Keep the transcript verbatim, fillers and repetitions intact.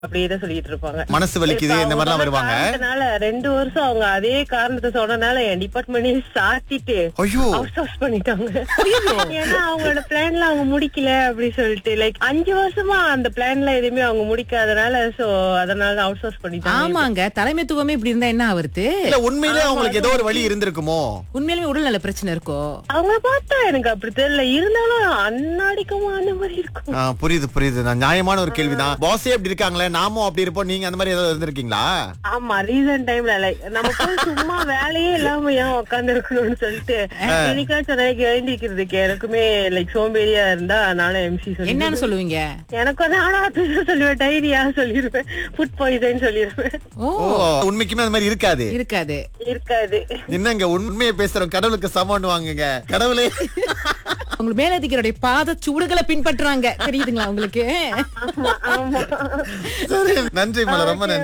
அப்படியேதான் சொல்லிட்டு இருப்பாங்க. மனசு வலிக்குது இந்த மாதிரி எல்லாம் வருவாங்க. அதனால ரெண்டு வருஷம் அவங்க அதே காரணத்தை சொன்னனால என் டிபார்ட்மெண்ட் சாத்திட்டு ஐயோ அவுட் சோர்ஸ் பண்ணிட்டாங்க. ஏன்னா அவங்களோட பிளான்ல அவங்க முடிக்கல அப்படி சொல்லிட்டு லைக் அஞ்சு வருஷமா அந்த பிளான்ல எதுவுமே அவங்க முடிக்காதனால சோ அதனால அவுட் சோர்ஸ் பண்ணிட்டாங்க. ஆமாங்க, தலைமைத்துவமே இப்படி இருந்தா என்ன ஆவறது? இல்ல உண்மையிலே அவங்களுக்கு ஏதோ ஒரு வழி இருந்திருக்குமோ? உண்மையிலுமே உடல்நல பிரச்சனை இருக்கோ? அவங்க பார்த்தா எனக்கு அப்படி தெரியல, இருந்தாலும் அன்னாடிக்குமா அந்த மாதிரி இருக்கும். ஆ, புரியுது புரியுது. நான் நியாயமான ஒரு கேள்விதான். பாஸே அப்படி இருக்காங்களே, நாமும் அப்படி இருப்போம். நீங்க அந்த மாதிரி ஏதாவது இருந்திருக்கீங்களா? ஆமா, ரீசன்ட் டைம்ல லைக் நம்ம போய் சும்மா வேலையே இல்லாம ஏன் உட்கார்ந்து இருக்கணும்னு சொல்லிட்டு இன்னைக்காச்சும் நாளைக்கு எழுந்திக்கிறதுக்கு எனக்குமே லைக் சோம்பேறியா இருந்தா நானும் எம்சி சொல்லி என்னன்னு சொல்லுவீங்க? எனக்கு வந்து ஆனா சொல்லுவேன், டைரியா சொல்லிருவேன், ஃபுட் பாய்சன் சொல்லிருவேன். ஓ, உண்மைக்குமே அந்த மாதிரி இருக்காது இருக்காது இருக்காது. என்னங்க உண்மையை பேசுறோம், கடவுளுக்கு சமம் வாங்குங்க. கடவுளே உங்க மேலதிகாரியோட பாத சூடுகளை பின்பற்றுறாங்க, தெரியுதுங்களா உங்களுக்கு? ஆமா ஆமா. சரி, நன்றி மலர், ரொம்ப நன்றி.